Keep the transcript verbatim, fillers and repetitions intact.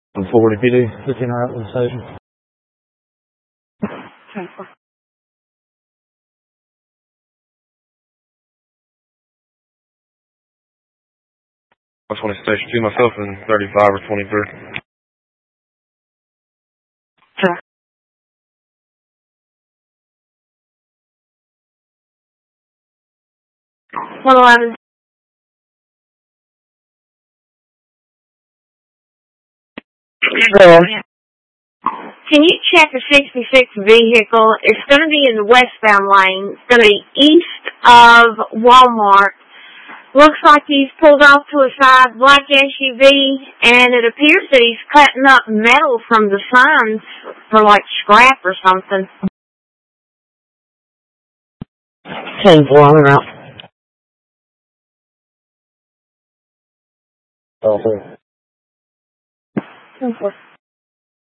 one forty P D, fifteen her out to the station. one twenty station two myself and thirty-five or twenty-three. Sure. one eleven. Sure. Can you check a sixty-six vehicle? It's going to be in the westbound lane. It's going to be east of Walmart. Looks like he's pulled off to a side, black S U V, and it appears that he's cutting up metal from the signs for like scrap or something. ten four on the route. Oh, okay. ten four.